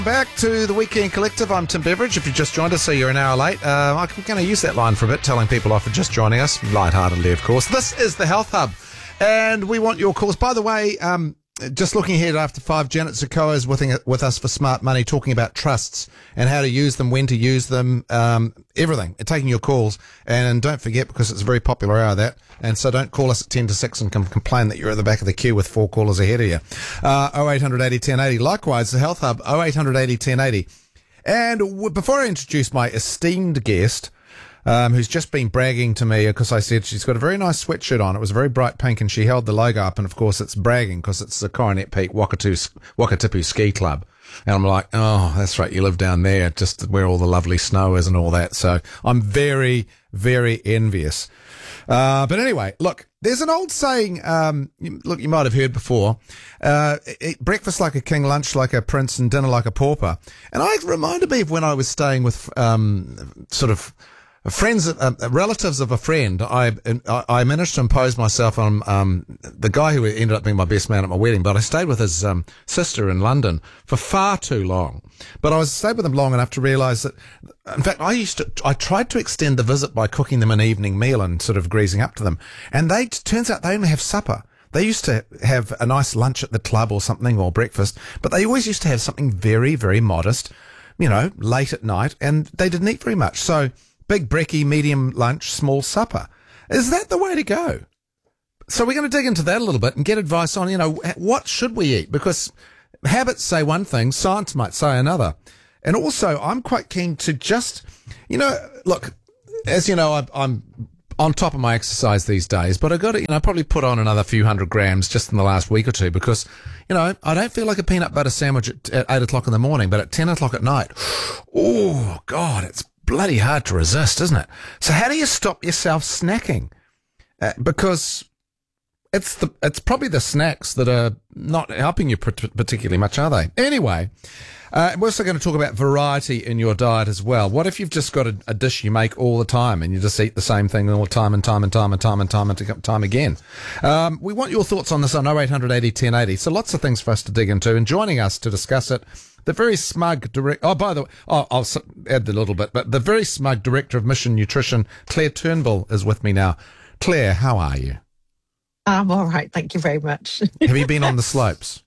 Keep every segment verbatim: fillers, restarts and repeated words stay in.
Back to the Weekend Collective. I'm Tim Beveridge. If you just joined us, so you're an hour late, uh, I'm going to use that line for a bit, telling people off for just joining us, lightheartedly, of course. This is the Health Hub, and we want your calls. By the way, um, just looking ahead after five, Janet Zakoa is with, with us for Smart Money, talking about trusts and how to use them, when to use them, um, everything, and taking your calls. And don't forget, because it's a very popular hour, that, and so don't call us at ten to six and com- complain that you're at the back of the queue with four callers ahead of you. Uh, oh eight hundred eighty ten eighty. Likewise, the Health Hub, oh eight hundred eighty ten eighty. And w- before I introduce my esteemed guest, Um, who's just been bragging to me because I said she's got a very nice sweatshirt on. It was very bright pink, and she held the logo up, and of course it's bragging because it's the Coronet Peak Wakatu, Wakatipu Ski Club. And I'm like, oh, that's right, you live down there, just where all the lovely snow is and all that. So I'm very, very envious. Uh, but anyway, look, there's an old saying, um, look, you might have heard before, uh, eat breakfast like a king, lunch like a prince, and dinner like a pauper. And it reminded me of when I was staying with um, sort of friends, uh, relatives of a friend. I I managed to impose myself on um, the guy who ended up being my best man at my wedding, but I stayed with his um, sister in London for far too long. But I was stayed with them long enough to realise that, in fact, I used to, I tried to extend the visit by cooking them an evening meal and sort of greasing up to them. And they, turns out they only have supper. They used to have a nice lunch at the club or something, or breakfast, but they always used to have something very, very modest, you know, late at night, and they didn't eat very much. So, big brekkie, medium lunch, small supper. Is that the way to go? So we're going to dig into that a little bit and get advice on, you know, what should we eat? Because habits say one thing, science might say another. And also, I'm quite keen to just, you know, look, as you know, I, I'm on top of my exercise these days, but I've got to, you know, probably put on another few hundred grams just in the last week or two because, you know, I don't feel like a peanut butter sandwich at, at eight o'clock in the morning, but at ten o'clock at night, oh, God, it's bloody hard to resist, isn't it? So how do you stop yourself snacking? Uh, because it's the it's probably the snacks that are not helping you particularly much, are they? Anyway, uh, we're also going to talk about variety in your diet as well. What if you've just got a, a dish you make all the time and you just eat the same thing all the time and time and time and time and time and time again? Um, we want your thoughts on this on oh eight hundred eighty ten eighty. So lots of things for us to dig into, and joining us to discuss it, the very smug direct. Oh, by the way, oh, I'll add a little bit, but the very smug director of Mission Nutrition, Claire Turnbull, is with me now. Claire, how are you? I'm all right, thank you very much. Have you been on the slopes?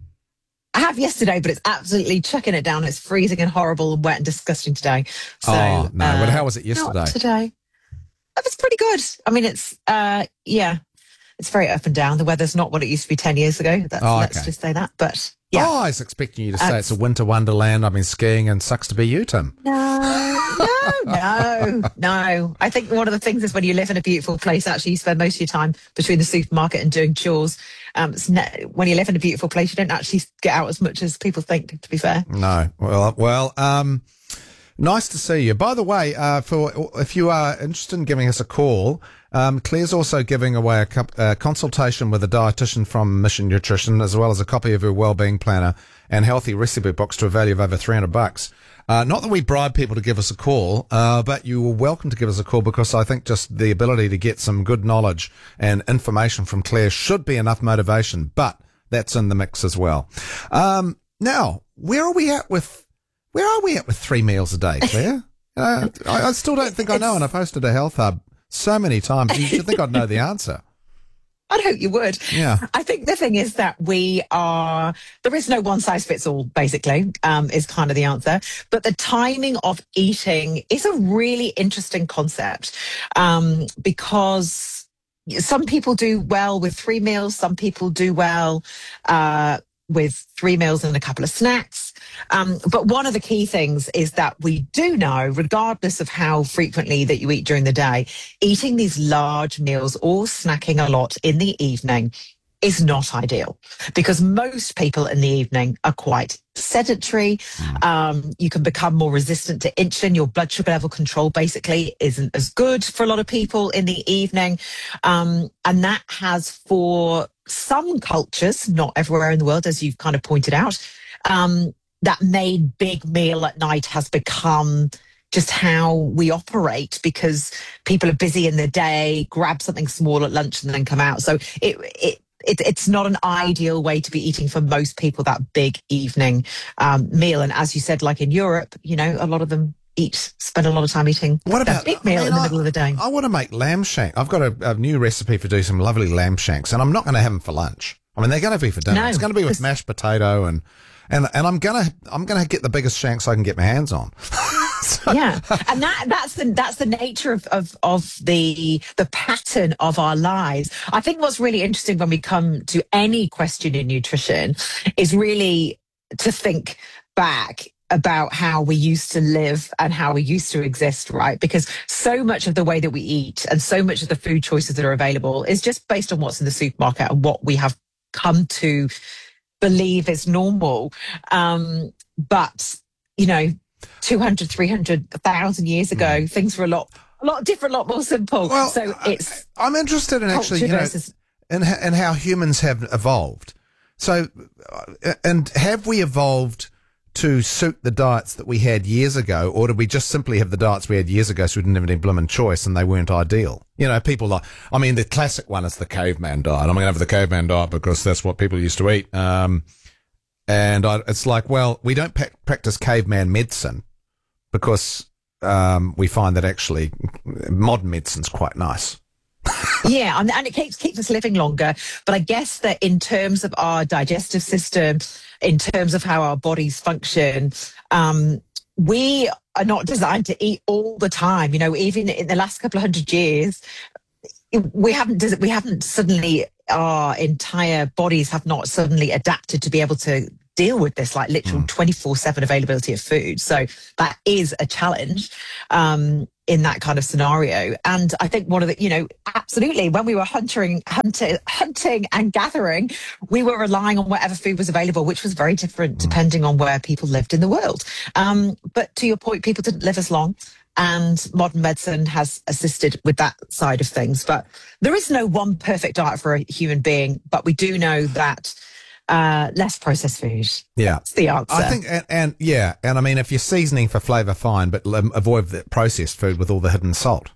I have yesterday, but it's absolutely chucking it down. It's freezing and horrible and wet and disgusting today. So, oh no! Uh, but how was it yesterday? Not today. It was pretty good. I mean, it's uh, yeah, it's very up and down. The weather's not what it used to be ten years ago. That's, oh, okay. Let's just say that. But yeah. Oh, I was expecting you to say uh, it's a winter wonderland. I've been skiing and sucks to be you, Tim. No, no, no, no. I think one of the things is when you live in a beautiful place, actually you spend most of your time between the supermarket and doing chores. Um, ne- when you live in a beautiful place, you don't actually get out as much as people think, to be fair. No. Well, well, um, nice to see you. By the way, uh, for if you are interested in giving us a call, um, Claire's also giving away a, co- a consultation with a dietitian from Mission Nutrition, as well as a copy of her wellbeing planner and healthy recipe books to a value of over three hundred bucks. Uh, not that we bribe people to give us a call, uh, but you are welcome to give us a call, because I think just the ability to get some good knowledge and information from Claire should be enough motivation, but that's in the mix as well. Um, now, where are we at with, where are we at with three meals a day, Claire? uh, I, I still don't think I know, and I've hosted a health hub so many times. You should think I'd know the answer. I'd hope you would. Yeah. I think the thing is that we are, there is no one size fits all, basically, um, is kind of the answer. But the timing of eating is a really interesting concept, um, because some people do well with three meals. Some people do well, uh, with three meals and a couple of snacks. Um, but one of the key things is that we do know, regardless of how frequently that you eat during the day, eating these large meals or snacking a lot in the evening is not ideal, because most people in the evening are quite sedentary. Um, you can become more resistant to insulin. Your blood sugar level control basically isn't as good for a lot of people in the evening. Um, and that has, for some cultures, not everywhere in the world, as you've kind of pointed out, um, that made big meal at night has become just how we operate, because people are busy in the day, grab something small at lunch and then come out. So it, it, it, it's not an ideal way to be eating for most people, that big evening um, meal. And as you said, like in Europe, you know, a lot of them eat, spend a lot of time eating What that about big meal I mean, in the I, middle of the day. I want to make lamb shank. I've got a, a new recipe for doing some lovely lamb shanks, and I'm not going to have them for lunch. I mean, they're going to be for dinner. No, it's going to be with mashed potato, and and and I'm gonna I'm gonna get the biggest shanks I can get my hands on. So, yeah, and that that's the that's the nature of, of of the the pattern of our lives. I think what's really interesting when we come to any question in nutrition is really to think back about how we used to live and how we used to exist, right? Because so much of the way that we eat and so much of the food choices that are available is just based on what's in the supermarket and what we have come to believe is normal. Um, but, you know, two hundred, three hundred, one thousand years ago, mm. things were a lot, a lot different, a lot more simple. Well, so it's. I, I'm interested in actually, you know, versus... in, in how humans have evolved. So, and have we evolved to suit the diets that we had years ago, or did we just simply have the diets we had years ago so we didn't have any blooming choice and they weren't ideal? You know, people like, I mean, the classic one is the caveman diet. I'm going to have the caveman diet because that's what people used to eat. Um, and I, it's like, well, we don't pa- practice caveman medicine because um, we find that actually modern medicine's quite nice. Yeah, and, and it keeps keeps us living longer. But I guess that in terms of our digestive system, in terms of how our bodies function, um, we are not designed to eat all the time. You know, even in the last couple of hundred years, we haven't we haven't suddenly, our entire bodies have not suddenly adapted to be able to deal with this, like literal twenty-four seven availability of food. So that is a challenge um, in that kind of scenario. And I think one of the, you know, absolutely, when we were hunting, hunting, hunting and gathering, we were relying on whatever food was available, which was very different depending on where people lived in the world. Um, but to your point, people didn't live as long. And modern medicine has assisted with that side of things. But there is no one perfect diet for a human being. But we do know that uh, less processed food. Yeah. That's the answer. I think, and, and yeah, and I mean, if you're seasoning for flavour, fine, but um, avoid the processed food with all the hidden salt.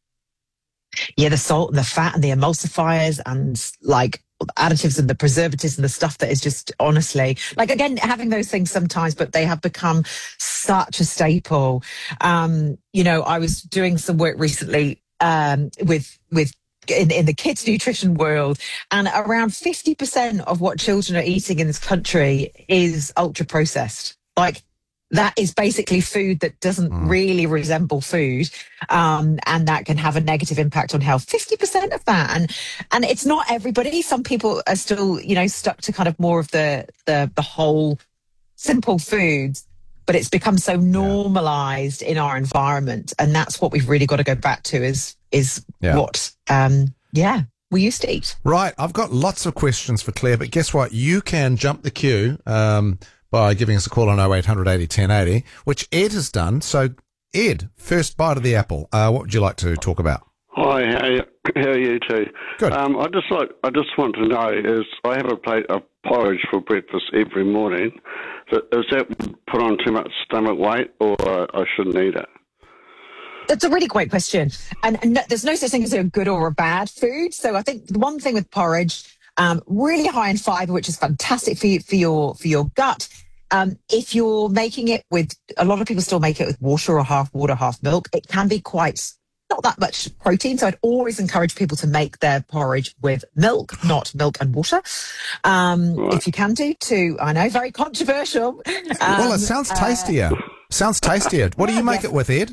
Yeah, the salt and the fat and the emulsifiers and like additives and the preservatives and the stuff that is just honestly, like, again, having those things sometimes, but they have become such a staple. Um, you know, I was doing some work recently um, with, with, In, in the kids' nutrition world, and around fifty percent of what children are eating in this country is ultra processed. Like, that is basically food that doesn't mm. really resemble food, um, and that can have a negative impact on health. fifty percent of that, and and it's not everybody. Some people are still, you know, stuck to kind of more of the the the whole simple foods. But it's become so normalized yeah. in our environment, and that's what we've really got to go back to. Is is yeah. what, um, yeah, we used to eat. Right, I've got lots of questions for Claire, but guess what? You can jump the queue um, by giving us a call on oh eight hundred eighty ten eighty, which Ed has done. So, Ed, first bite of the apple. Uh, what would you like to talk about? Hi, how are you, how are you two? Good. Um, I just like I just want to know is I have a plate of porridge for breakfast every morning. So is that put on too much stomach weight, or I shouldn't eat it? That's a really great question. And, and no, there's no such thing as a good or a bad food. So I think the one thing with porridge, um, really high in fiber, which is fantastic for you, for your for your gut. Um, if you're making it with, a lot of people still make it with water or half water, half milk. It can be quite not that much protein. So I'd always encourage people to make their porridge with milk, not milk and water. Um, right. If you can do too, I know, very controversial. Um, well, it sounds tastier. Uh, sounds tastier. What do you make yes. it with, Ed?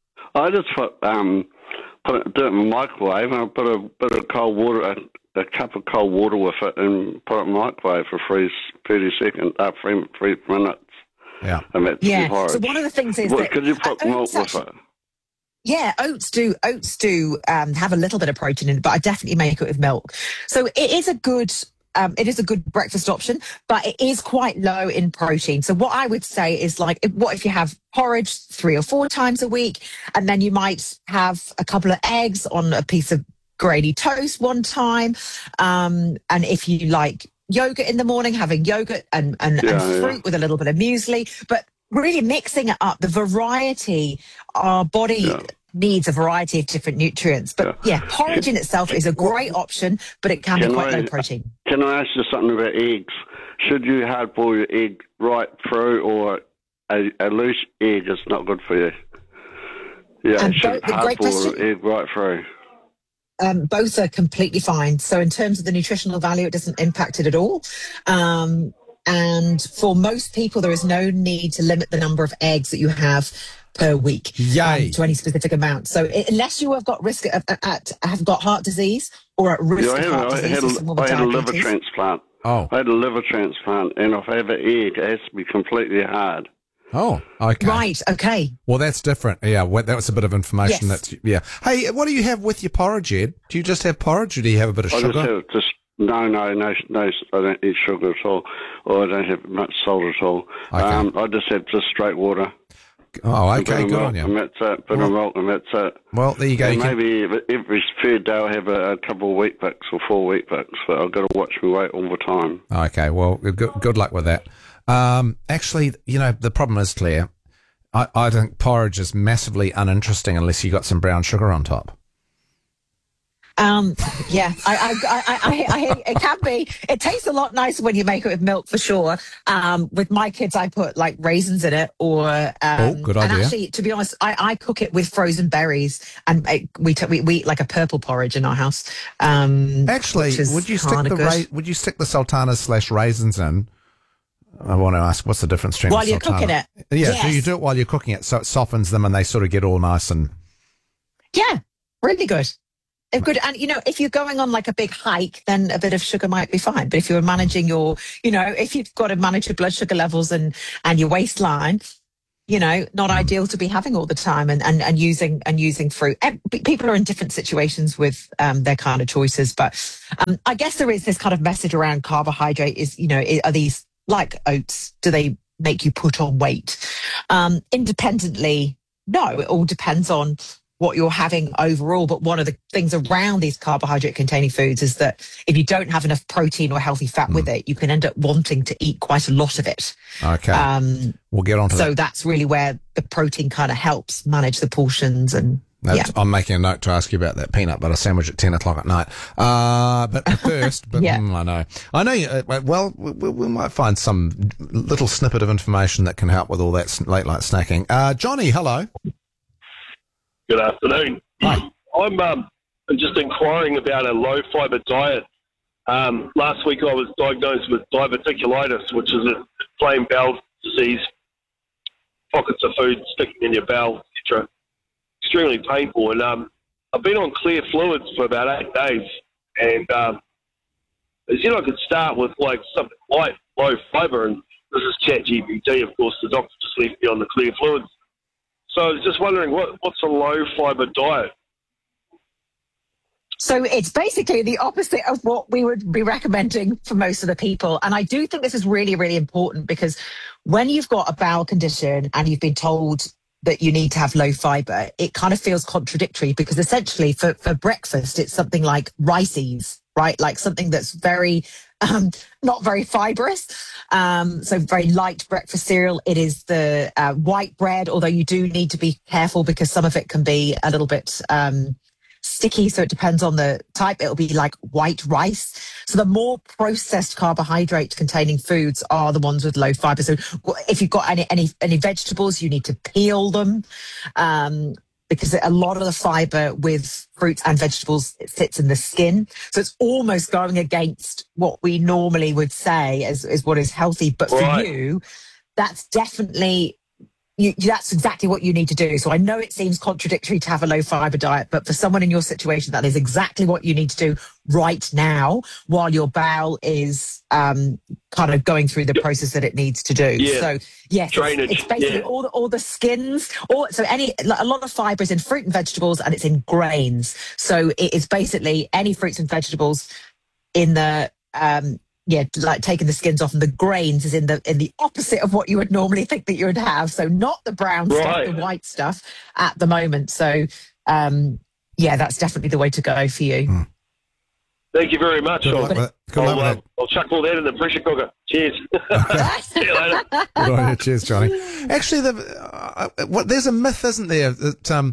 I just put, um, put it, do it in the microwave, and I put a bit of cold water, a, a cup of cold water with it, and put it in the microwave for three, thirty seconds, uh, three, three minutes. Yeah. And that's yeah. porridge. So one of the things is what, that... Could you put milk with it? Yeah, oats do oats do um, have a little bit of protein in it, but I definitely make it with milk. So it is a good um, it is a good breakfast option, but it is quite low in protein. So what I would say is, like, if, what if you have porridge three or four times a week, and then you might have a couple of eggs on a piece of grainy toast one time, um, and if you like yogurt in the morning, having yogurt and and, yeah, and fruit yeah. with a little bit of muesli, but really mixing it up, the variety our body yeah. needs a variety of different nutrients. But yeah, porridge in itself is a great option, but it can, can be quite I, low protein. Can I ask you something about eggs? Should you hard boil your egg right through, or a, a loose egg is not good for you? Yeah, and should both, hard boil your egg right through. Um, both are completely fine. So in terms of the nutritional value, it doesn't impact it at all. Um, and for most people, there is no need to limit the number of eggs that you have per week um, to any specific amount. So it, unless you have got risk at, at have got heart disease or at risk yeah, of heart I disease, had, a, I had a liver transplant. Oh, I had a liver transplant, and if I have an egg, it has to be completely hard. Oh, okay. Right, okay. Well, that's different. Yeah, well, that was a bit of information. Yes. That's yeah. Hey, what do you have with your porridge, Ed? Do you just have porridge, or do you have a bit of I sugar? just have just no, no, no, no. I don't eat sugar at all, or I don't have much salt at all. Okay. Um, I just have just straight water. Oh, okay, good milk, on you. And that's it. Bit well, of milk, and that's it. Well, there you go. And you maybe can... every third day I have a, a couple of wheat bix or four wheat bix, but I've got to watch my weight all the time. Okay, well, good, good luck with that. Um, actually, you know, the problem is, Claire, I, I think porridge is massively uninteresting unless you got some brown sugar on top. Um, yeah, I, I, I, I, I, it can be. It tastes a lot nicer when you make it with milk, for sure. Um, with my kids, I put like raisins in it, or um, oh, good idea. And actually, to be honest, I, I cook it with frozen berries, and it, we, t- we we eat like a purple porridge in our house. Um, actually, would you stick the ra- would you stick the sultanas slash raisins in? I want to ask, what's the difference between while you're sultana? cooking it? Yeah, yes. do you do it while you're cooking it so it softens them and they sort of get all nice and? Yeah, really good. Good. And, you know, if you're going on like a big hike, then a bit of sugar might be fine. But if you're managing your, you know, if you've got to manage your blood sugar levels and, and your waistline, you know, not ideal to be having all the time and, and, and using and using fruit. And people are in different situations with um, their kind of choices. But um, I guess there is this kind of message around carbohydrate is, you know, are these like oats? Do they make you put on weight? Um, independently, no, it all depends on what you're having overall. But one of the things around these carbohydrate containing foods is that if you don't have enough protein or healthy fat mm. with it, you can end up wanting to eat quite a lot of it. Okay. Um, we'll get on to so that. that's really where the protein kind of helps manage the portions. And that's, yeah. I'm making a note to ask you about that peanut butter sandwich at ten o'clock at night. Uh, but first, but yeah. mm, I know, I know, you, uh, well, we, we might find some little snippet of information that can help with all that late night snacking. Uh, Johnny, hello. Good afternoon. Hi. I'm um, just inquiring about a low-fibre diet. Um, last week I was diagnosed with diverticulitis, which is a inflamed bowel disease, pockets of food sticking in your bowel, et cetera. Extremely painful. And um, I've been on clear fluids for about eight days. And um, I said I could start with like something light, low fibre. And this is ChatGPT, of course. The doctor just left me on the clear fluids. So I was just wondering, what, what's a low-fibre diet? So it's basically the opposite of what we would be recommending for most of the people. And I do think this is really, really important because when you've got a bowel condition and you've been told that you need to have low fibre, it kind of feels contradictory because essentially for, for breakfast, it's something like rices, right? Like something that's very... Um, not very fibrous, um, so very light breakfast cereal. It is the uh, white bread, although you do need to be careful because some of it can be a little bit um, sticky, so it depends on the type. It'll be like white rice. So the more processed carbohydrate containing foods are the ones with low fibre. So if you've got any any, any vegetables, you need to peel them. Um, because a lot of the fibre with fruits and vegetables it sits in the skin. So it's almost going against what we normally would say is, is what is healthy. But for right. you, that's definitely, you, that's exactly what you need to do. So I know it seems contradictory to have a low fibre diet, but for someone in your situation, that is exactly what you need to do right now while your bowel is um, kind of going through the process that it needs to do. Yeah. So yes, Drainage. it's, it's basically yeah. all the, all the skins, or so any a lot of fibre is in fruit and vegetables, and it's in grains. So it is basically any fruits and vegetables in the um, yeah, like taking the skins off, and the grains is in the in the opposite of what you would normally think that you would have. So not the brown right. stuff, the white stuff at the moment. So um, yeah, that's definitely the way to go for you. Mm. Thank you very much. Good I'll, luck with, good I'll, luck uh, with I'll chuck all that in the pressure cooker. Cheers. See you later. Good on you. Cheers, Johnny. Actually, the, uh, what, there's a myth, isn't there, that um,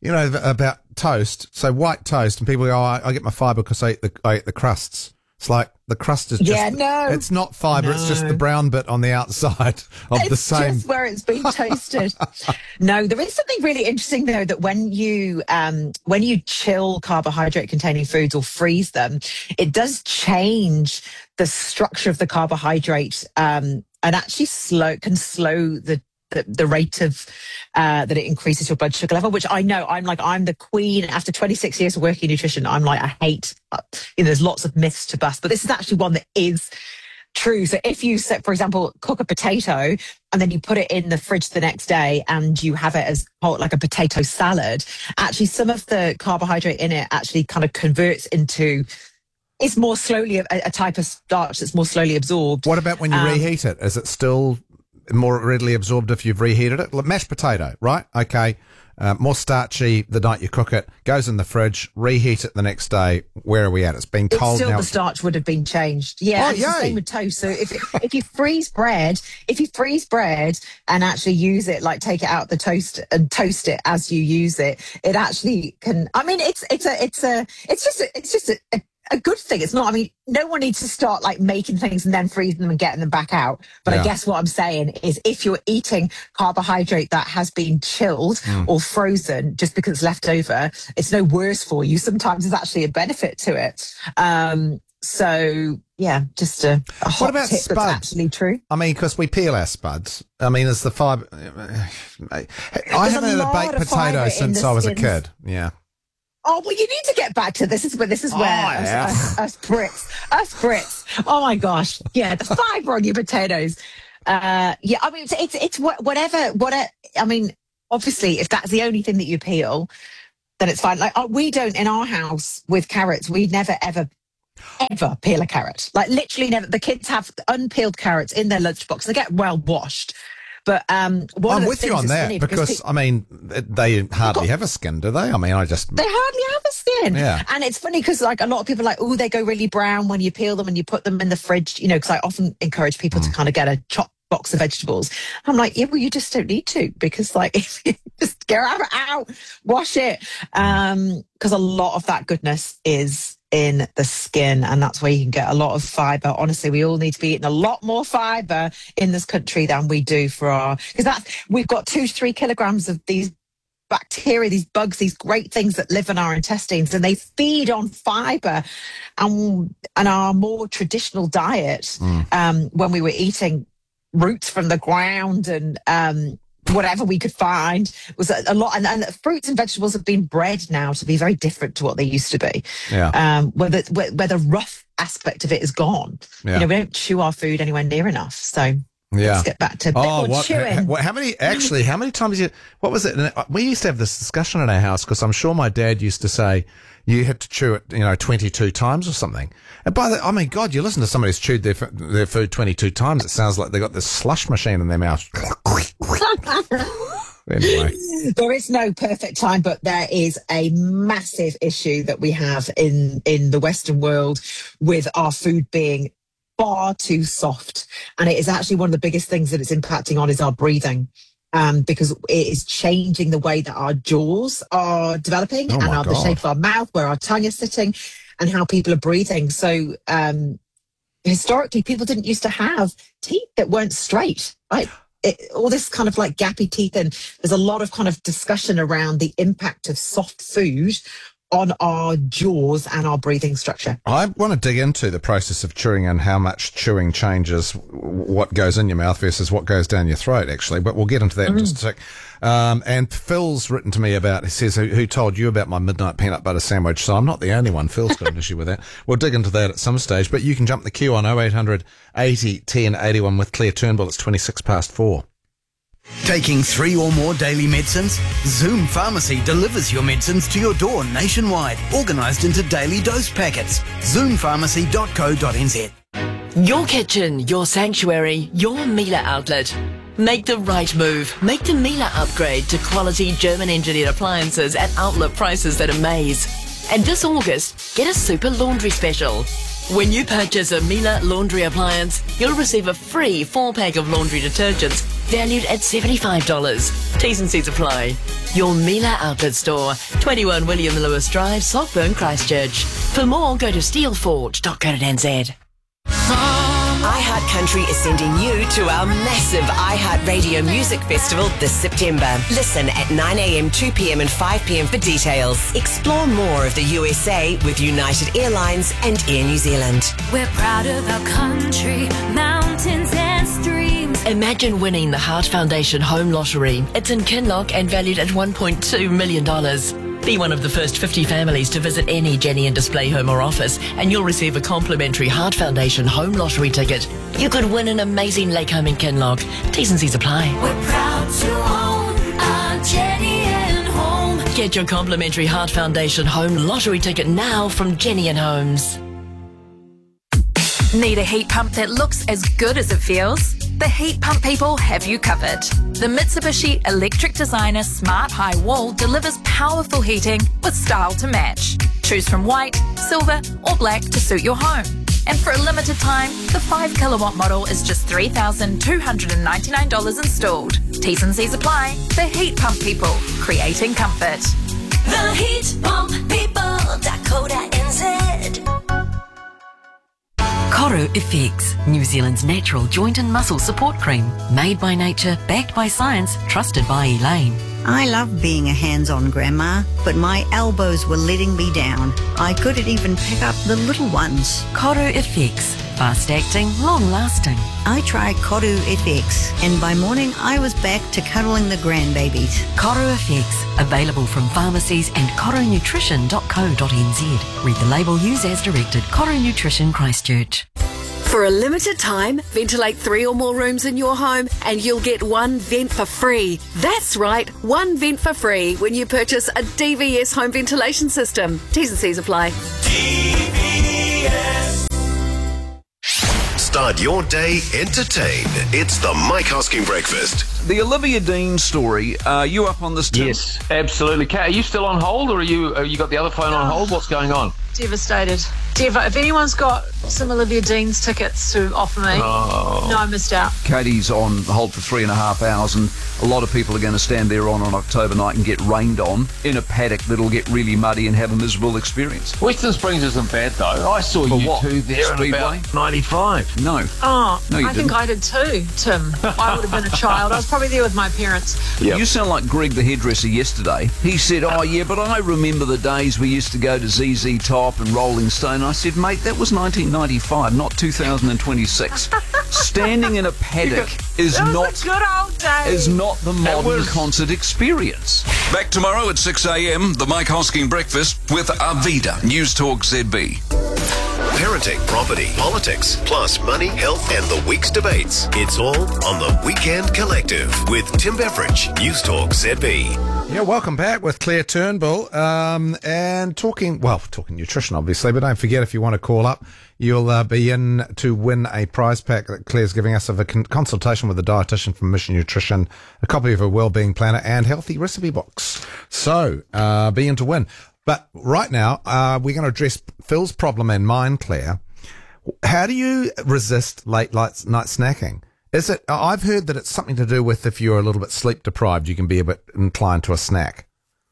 you know, about toast. So white toast, and people go, oh, I, I get my fibre because I eat the I eat the crusts. It's like the crust is just, yeah, no. It's not fibre, no. it's just the brown bit on the outside of it's the same. It's just where it's been toasted. No, there is something really interesting though, that when you, um, when you chill carbohydrate containing foods or freeze them, it does change the structure of the carbohydrate, um, and actually slow, can slow the The, the rate of uh, that it increases your blood sugar level, which I know I'm like, I'm the queen after twenty-six years of working in nutrition. I'm like, I hate, uh, you know, there's lots of myths to bust, but this is actually one that is true. So if you, for example, cook a potato and then you put it in the fridge the next day and you have it as like a potato salad, actually some of the carbohydrate in it actually kind of converts into, it's more slowly a, a type of starch that's more slowly absorbed. What about when you um, reheat it? Is it still more readily absorbed if you've reheated it? Like mashed potato, right? Okay. Uh, more starchy the night you cook it, goes in the fridge, reheat it the next day. Where are we at? It's been cold it's still now. The starch would have been changed. Yeah, Oh, it's the yay. same with toast. So if if you freeze bread, if you freeze bread and actually use it, like take it out the toast and toast it as you use it, it actually can. I mean, it's it's a it's a it's just a, it's just a, a a good thing. It's not, I mean, no one needs to start like making things and then freezing them and getting them back out. But Yeah. I guess what I'm saying is if you're eating carbohydrate that has been chilled Mm. or frozen just because it's left over, it's no worse for you. Sometimes there's actually a benefit to it. Um, so yeah, just a, a hot about tip spuds? that's actually true. I mean, because we peel our spuds. I mean, is the fibre... I haven't had a lot baked of fibre potato in since the I was a skins. kid. Yeah. Oh, well, you need to get back to this. Is where this is where Oh, us, yeah. us, us Brits, us Brits. Oh my gosh, yeah, the fibre on your potatoes. Uh, yeah, I mean, it's it's, it's what, whatever. What I mean, obviously, if that's the only thing that you peel, then it's fine. Like uh, we don't in our house with carrots. We never ever ever peel a carrot. Like literally never. The kids have unpeeled carrots in their lunchbox. They get well washed. But um, one of I'm the with you things on that's that funny because, pe- I mean, they hardly have a skin, do they? I mean, I just... They hardly have a skin. Yeah. And it's funny because like a lot of people are like, oh, they go really brown when you peel them and you put them in the fridge, you know, because I often encourage people Mm. to kind of get a chopped box of vegetables. I'm like, yeah, well, you just don't need to because like, if you just get it out, wash it. Um, because a lot of that goodness is in the skin, and that's where you can get a lot of fibre. Honestly, we all need to be eating a lot more fibre in this country than we do for our, because that's, we've got two to three kilograms of these bacteria, these bugs, these great things that live in our intestines, and they feed on fibre. And, and our more traditional diet, Mm. um, when we were eating roots from the ground and um, whatever we could find, was a, a lot. And, and fruits and vegetables have been bred now to be very different to what they used to be. Yeah. Um, where, the, where, where the rough aspect of it is gone. Yeah. You know, we don't chew our food anywhere near enough. So Yeah. let's get back to Oh, oh, what, chewing. ha- what? How many? Actually, how many times you? What was it? We used to have this discussion in our house because I'm sure my dad used to say you had to chew it, you know, twenty-two times or something. And by the, I mean, God, you listen to somebody who's chewed their f- their food twenty-two times. It sounds like they got this slush machine in their mouth. Anyway, There is no perfect time, but there is a massive issue that we have in, in the Western world with our food being far too soft. And it is actually one of the biggest things that it's impacting on is our breathing. Um, because it is changing the way that our jaws are developing Oh and my our, the God. shape of our mouth, where our tongue is sitting, and how people are breathing. So um, historically, people didn't used to have teeth that weren't straight, right? It, all this kind of like gappy teeth, and there's a lot of kind of discussion around the impact of soft food on our jaws and our breathing structure. I want to dig into the process of chewing and how much chewing changes w- what goes in your mouth versus what goes down your throat, actually. But we'll get into that in just a sec. Um, and Phil's written to me about, he says, who, who told you about my midnight peanut butter sandwich? So I'm not the only one. Phil's got an issue with that. We'll dig into that at some stage. But you can jump the queue on oh eight hundred eighty ten eighty-one with Claire Turnbull. It's twenty-six past four. Taking three or more daily medicines? Zoom Pharmacy delivers your medicines to your door nationwide, organised into daily dose packets. zoom pharmacy dot co dot n z. Your kitchen, your sanctuary, your Miele outlet. Make the right move. Make the Miele upgrade to quality German-engineered appliances at outlet prices that amaze. And this August, get a super laundry special. When you purchase a Miele laundry appliance, you'll receive a free four-pack of laundry detergents valued at seventy-five dollars. T's and C's apply. Your Mila Outlet Store, twenty-one William Lewis Drive, Saltburn, Christchurch. For more, go to steelforge dot co dot n z. iHeart Country is sending you to our massive iHeart Radio Music Festival this September. Listen at nine a.m, two p.m. and five p.m. for details. Explore more of the U S A with United Airlines and Air New Zealand. We're proud of our country, mountains and streams. Imagine winning the Heart Foundation Home Lottery. It's in Kinloch and valued at one point two million dollars. Be one of the first fifty families to visit any Jenny and Display home or office, and you'll receive a complimentary Heart Foundation Home Lottery ticket. You could win an amazing lake home in Kinloch. T's and C's apply. We're proud to own our Jenny and Home. Get your complimentary Heart Foundation Home Lottery ticket now from Jenny and Homes. Need a heat pump that looks as good as it feels? The Heat Pump people have you covered. The Mitsubishi Electric Designer Smart High Wall delivers powerful heating with style to match. Choose from white, silver or black to suit your home. And for a limited time, the five kilowatt model is just three thousand two hundred ninety-nine dollars installed. T's and C's apply. The Heat Pump people, creating comfort. The Heat Pump people dot co dot n z. Koru Effects, New Zealand's natural joint and muscle support cream. Made by nature, backed by science, trusted by Elaine. I love being a hands-on grandma, but my elbows were letting me down. I couldn't even pick up the little ones. Koru Effects, fast-acting, long-lasting. I tried Koru F X, and by morning I was back to cuddling the grandbabies. Koru Effects, available from pharmacies and koru nutrition dot co dot n z. Read the label, use as directed. Koru Nutrition, Christchurch. For a limited time, ventilate three or more rooms in your home and you'll get one vent for free. That's right, one vent for free when you purchase a D V S home ventilation system. T's and C's apply. D V S. Start your day entertained. It's the Mike Hosking Breakfast. The Olivia Dean story, are you up on this too? Yes, absolutely. Kate, are you still on hold or are you, are you got the other phone on hold? What's going on? Devastated. Dev- if anyone's got some Olivia Dean's tickets to offer me, Oh. no, I missed out. Katie's on hold for three and a half hours, and a lot of people are going to stand there on an October night and get rained on in a paddock that'll get really muddy and have a miserable experience. Western Springs isn't bad though. I saw For you what? two there Speedway? in about ninety-five. No. Oh, No, you I think didn't. I did too, Tim. I would have been a child. I was probably there with my parents. You sound like Greg the hairdresser yesterday. He said, oh yeah, but I remember the days we used to go to Z Z Top and Rolling Stone. I said, mate, that was nineteen ninety-five, not two thousand twenty-six. Standing in a paddock is That was not the good old days. is not the modern was- concert experience. Back tomorrow at six a.m, the Mike Hosking Breakfast with Arvida, News Talk Z B. Parenting, property, politics, plus money, health, and the week's debates. It's all on the Weekend Collective with Tim Beveridge, News Talk Z B. Yeah, welcome back with Claire Turnbull, um, and talking, well, talking nutrition, obviously, but don't forget, if you want to call up, you'll uh, be in to win a prize pack that Claire's giving us of a con- consultation with a dietitian from Mission Nutrition, a copy of her wellbeing planner, and healthy recipe box. So, uh, be in to win. But right now, uh, we're going to address Phil's problem and mine, Claire. How do you resist late night night snacking? Is it? I've heard that it's something to do with if you're a little bit sleep deprived, you can be a bit inclined to a snack.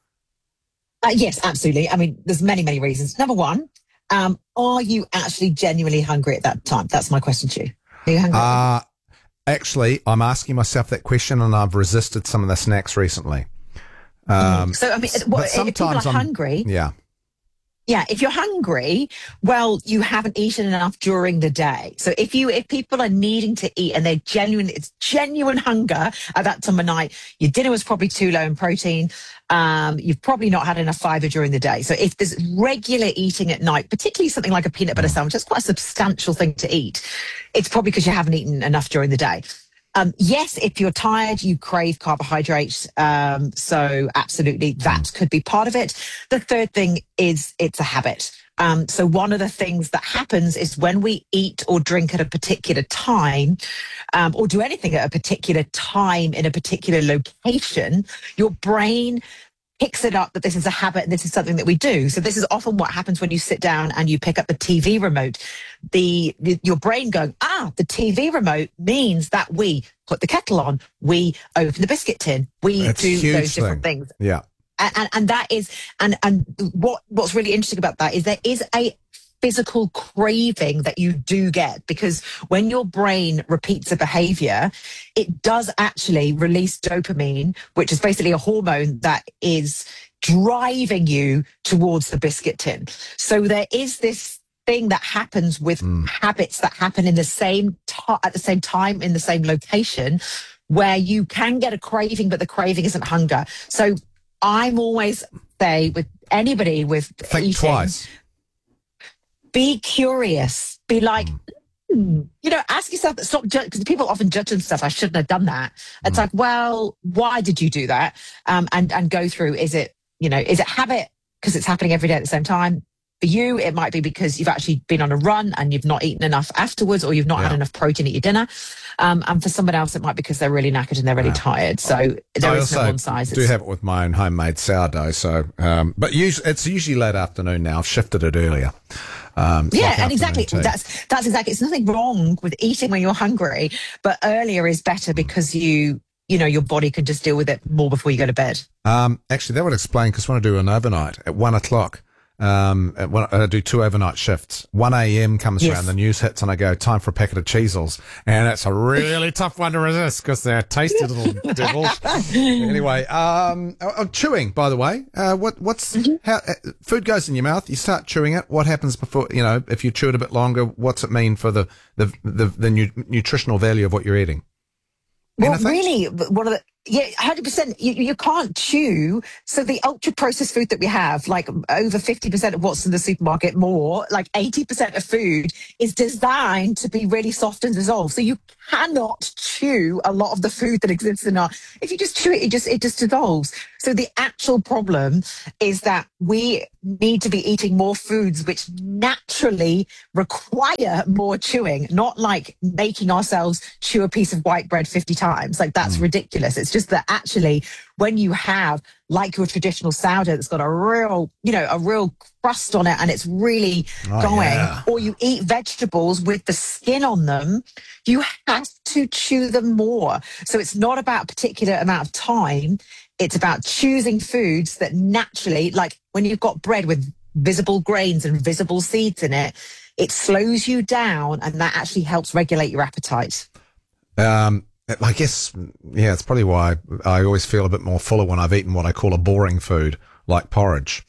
Uh, yes, absolutely. I mean, there's many, many reasons. Number one, um, are you actually genuinely hungry at that time? That's my question to you. Are you hungry? Uh, actually, I'm asking myself that question, and I've resisted some of the snacks recently. Um, so, I mean, but what, if people are sometimes I'm- hungry, Yeah. yeah, if you're hungry, well, you haven't eaten enough during the day. So if you, if people are needing to eat and they're genuine, it's genuine hunger at that time of night, your dinner was probably too low in protein. Um, you've probably not had enough fiber during the day. So if there's regular eating at night, particularly something like a peanut butter sandwich, that's quite a substantial thing to eat. It's probably because you haven't eaten enough during the day. Um, yes, if you're tired, you crave carbohydrates. Um, so absolutely, that could be part of it. The third thing is it's a habit. Um, so one of the things that happens is when we eat or drink at a particular time, um, or do anything at a particular time in a particular location, your brain picks it up that this is a habit and this is something that we do. So this is often what happens when you sit down and you pick up the T V remote. The, the your brain going, ah, the T V remote means that we put the kettle on, we open the biscuit tin, we That's do a huge those different thing. things. Yeah. And, and, and that is, and, and what, what's really interesting about that is there is a physical craving that you do get, because when your brain repeats a behavior, it does actually release dopamine, which is basically a hormone that is driving you towards the biscuit tin. So there is this thing that happens with mm. habits that happen in the same t- at the same time in the same location, where you can get a craving, but the craving isn't hunger. So I'm always say with anybody with think eating, twice. Be curious. Be like, mm. you know, ask yourself. Stop because people often judge themselves. I shouldn't have done that. It's mm. like, well, why did you do that? Um, and and go through. Is it, you know, is it habit because it's happening every day at the same time? For you, it might be because you've actually been on a run and you've not eaten enough afterwards, or you've not yeah. had enough protein at your dinner. Um, and for someone else, it might be because they're really knackered and they're really yeah. tired. So there I is no one size. I do have it with my own homemade sourdough. So, um, but usually, it's usually late afternoon now. I've shifted it earlier. Um, yeah, and exactly. Tea. That's that's exactly. It's nothing wrong with eating when you're hungry, but earlier is better because you you know your body can just deal with it more before you go to bed. Um, actually, that would explain because when I do an overnight at one o'clock. Um, when I do two overnight shifts, one a.m. comes yes. around, the news hits, and I go, time for a packet of Cheezels. And it's a really tough one to resist because they're tasty little devils. Anyway, um, uh, chewing, by the way, uh, what, what's, mm-hmm. how, uh, food goes in your mouth, you start chewing it. What happens before, you know, if you chew it a bit longer, what's it mean for the, the, the, the nu- nutritional value of what you're eating? Well, Anything? really, one of the, yeah, one hundred percent. You, you can't chew. So the ultra processed food that we have, like over fifty percent of what's in the supermarket, more, like eighty percent of food is designed to be really soft and dissolve. So you cannot chew a lot of the food that exists in our, if you just chew it, it just, it just dissolves. So the actual problem is that we need to be eating more foods which naturally require more chewing, not like making ourselves chew a piece of white bread fifty times. Like that's mm. ridiculous. It's just that actually when you have like your traditional sourdough that's got a real, you know, a real crust on it and it's really oh, going, yeah. or you eat vegetables with the skin on them, you have to chew them more. So it's not about a particular amount of time. It's about choosing foods that naturally, like when you've got bread with visible grains and visible seeds in it, it slows you down and that actually helps regulate your appetite. Um, I guess, yeah, it's probably why I always feel a bit more fuller when I've eaten what I call a boring food, like porridge.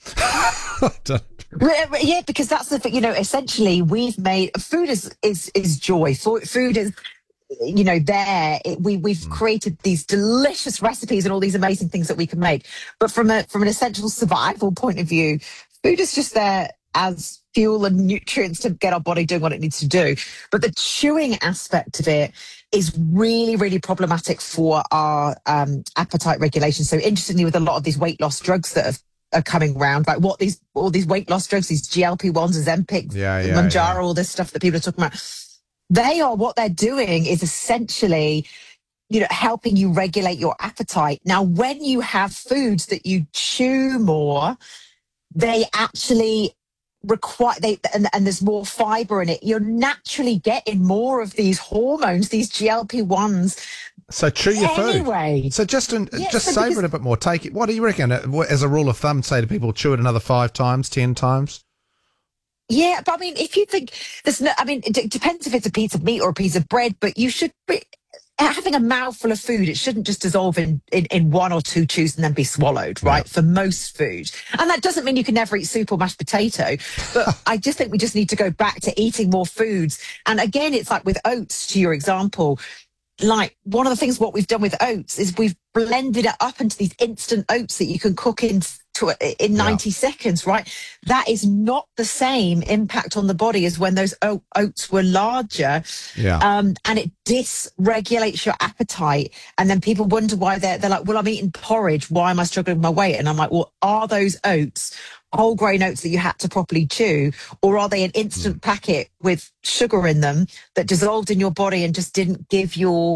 Yeah, because that's the thing, you know, essentially we've made, food is, is, is joy. Food is, you know, there, it, we, we've mm. created these delicious recipes and all these amazing things that we can make. But from a, from an essential survival point of view, food is just there as fuel and nutrients to get our body doing what it needs to do. But the chewing aspect of it is really, really problematic for our um, appetite regulation. So interestingly, with a lot of these weight loss drugs that have, are coming around, like what these, all these weight loss drugs, these G L P ones, Ozempic, yeah, yeah, Mounjaro, yeah. all this stuff that people are talking about, they are, what they're doing is essentially, you know, helping you regulate your appetite. Now, when you have foods that you chew more, they actually require they and, and there's more fiber in it, you're naturally getting more of these hormones, these G L P ones. So chew your anyway. food. So just in, yeah, just so savor because, it a bit more. Take it. What do you reckon? As a rule of thumb, say to people, chew it another five times, ten times. Yeah, but I mean, if you think there's no, I mean, it d- depends if it's a piece of meat or a piece of bread, but you should be having a mouthful of food. It shouldn't just dissolve in, in, in one or two chews and then be swallowed, right? Yeah. For most food. And that doesn't mean you can never eat soup or mashed potato, but I just think we just need to go back to eating more foods. And again, it's like with oats, to your example, like one of the things what we've done with oats is we've blended it up into these instant oats that you can cook in to, in ninety yeah. seconds, right? That is not the same impact on the body as when those oats were larger. Yeah. Um, and it dysregulates your appetite. And then people wonder why they're, they're like, well, I'm eating porridge. Why am I struggling with my weight? And I'm like, well, are those oats whole grain oats that you had to properly chew, or are they an instant packet with sugar in them that dissolved in your body and just didn't give your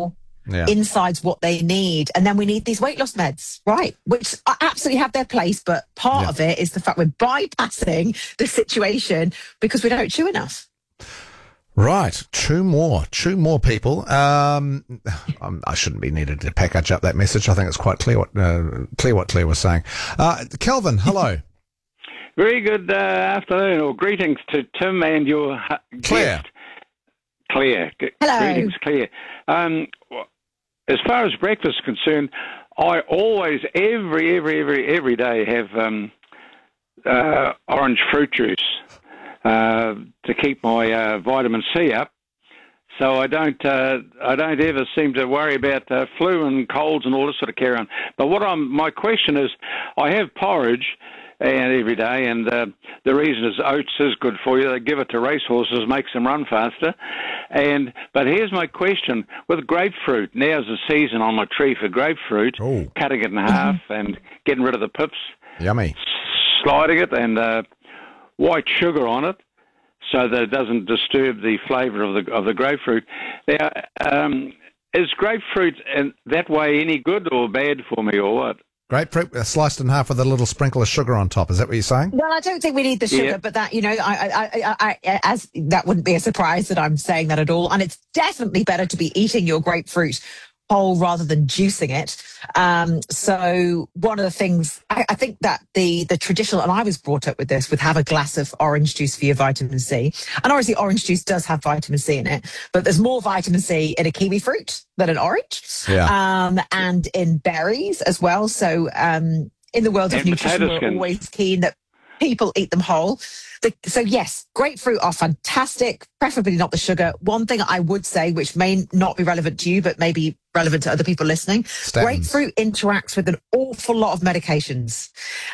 yeah. insides what they need. And then we need these weight loss meds, right? Which absolutely have their place. But part yeah. of it is the fact we're bypassing the situation because we don't chew enough. Right. Chew more. Chew more, people. Um, I shouldn't be needed to package up that message. I think it's quite clear what, uh, clear what Claire was saying. Uh, Kelvin, hello. Very good uh, afternoon, or greetings to Tim and your uh, Claire. guest. Claire. Hello. Greetings, Claire. Um, as far as breakfast is concerned, I always, every, every, every, every day have um, uh, orange fruit juice. Uh, to keep my uh, vitamin C up, so I don't uh, I don't ever seem to worry about uh, flu and colds and all this sort of carry on. But what I'm my question is, I have porridge and every day, and uh, the reason is oats is good for you. They give it to racehorses, makes them run faster. And but here's my question: with grapefruit, now's the season on my tree for grapefruit. Ooh. Cutting it in half and getting rid of the pips. Yummy. Sliding it and. Uh, white sugar on it so that it doesn't disturb the flavour of the of the grapefruit. Now, um, is grapefruit in that way any good or bad for me or what? Grapefruit uh, sliced in half with a little sprinkle of sugar on top. Is that what you're saying? Well, I don't think we need the sugar, yeah. but that, you know, I, I, I, I, as that wouldn't be a surprise that I'm saying that at all. And it's definitely better to be eating your grapefruit whole rather than juicing it. Um, so one of the things, I, I think that the the traditional, and I was brought up with this, with have a glass of orange juice for your vitamin C. And obviously orange juice does have vitamin C in it, but there's more vitamin C in a kiwi fruit than an orange. Yeah. Um, and in berries as well. So um, in the world of and nutrition, we're skins. always keen that people eat them whole. The, so yes, grapefruit are fantastic, preferably not the sugar. One thing I would say, which may not be relevant to you, but maybe relevant to other people listening, Statins. Grapefruit interacts with an awful lot of medications.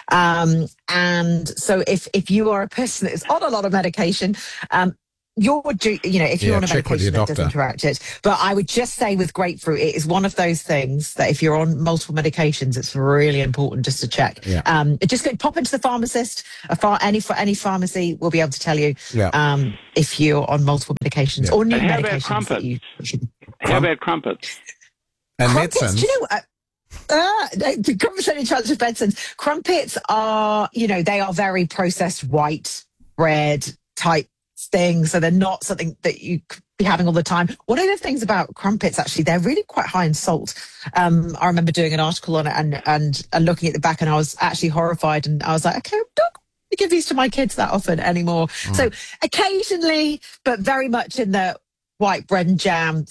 Um, and so if, if you are a person that is on a lot of medication, um, You're, you know, if you're Yeah, on a check with medication your that does doctor. interact it. But I would just say with grapefruit, it is one of those things that if you're on multiple medications, it's really important just to check. Yeah. Um, just go, pop into the pharmacist. A phar- any any pharmacy will be able to tell you Yeah. um, if you're on multiple medications Yeah. or new And how about medications. that crumpets? you should- How about crumpets? And Crumpets, medicines. do you know what? Uh, the crumpets only chance of medicines. Crumpets are, you know, they are very processed white bread type things, so they're not something that you could be having all the time. One of the things about crumpets, actually, they're really quite high in salt. Um, I remember doing an article on it and, and and looking at the back, and I was actually horrified. And I was like, okay, I'm not going to give these to my kids that often anymore. Mm. So occasionally, but very much in the white bread and jam